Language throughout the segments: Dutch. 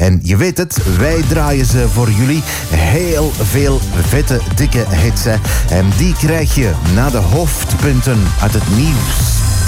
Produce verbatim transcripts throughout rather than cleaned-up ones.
En je weet het, wij draaien ze voor jullie. Heel veel vette, dikke hits. Hè. En die krijg je na de hoofdpunten uit het nieuws.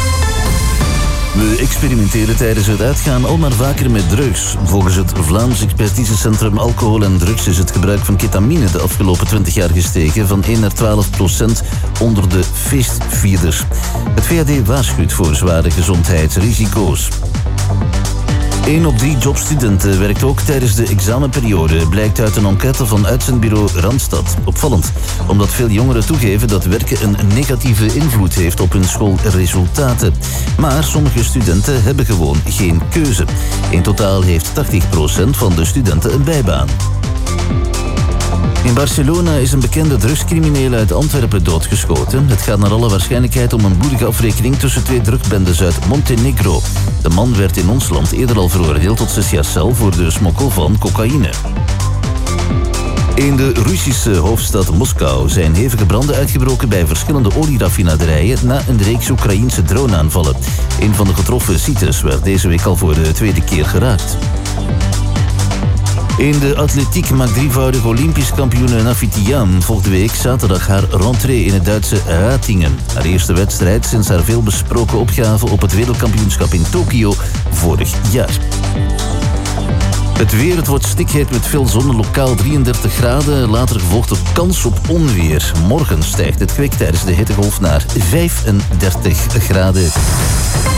We experimenteren tijdens het uitgaan al maar vaker met drugs. Volgens het Vlaams Expertisecentrum Alcohol en Drugs is het gebruik van ketamine de afgelopen twintig jaar gestegen van één naar twaalf procent onder de feestvierders. Het V A D waarschuwt voor zware gezondheidsrisico's. één op drie jobstudenten werkt ook tijdens de examenperiode, blijkt uit een enquête van uitzendbureau Randstad. Opvallend, omdat veel jongeren toegeven dat werken een negatieve invloed heeft op hun schoolresultaten. Maar sommige studenten hebben gewoon geen keuze. In totaal heeft tachtig procent van de studenten een bijbaan. In Barcelona is een bekende drugscrimineel uit Antwerpen doodgeschoten. Het gaat naar alle waarschijnlijkheid om een bloedige afrekening tussen twee drugbendes uit Montenegro. De man werd in ons land eerder al veroordeeld tot zes jaar cel voor de smokkel van cocaïne. In de Russische hoofdstad Moskou zijn hevige branden uitgebroken bij verschillende olieraffinaderijen na een reeks Oekraïense droneaanvallen. Een van de getroffen sites werd deze week al voor de tweede keer geraakt. In de atletiek maakt drievoudig Olympisch kampioene Nafitiam volgende week zaterdag haar rentrée in het Duitse Ratingen. Haar eerste wedstrijd sinds haar veelbesproken opgave op het wereldkampioenschap in Tokio vorig jaar. Het weer, het wordt stikheet met veel zon, lokaal drieëndertig graden, later gevolgd op kans op onweer. Morgen stijgt het kwik tijdens de hittegolf naar vijfendertig graden.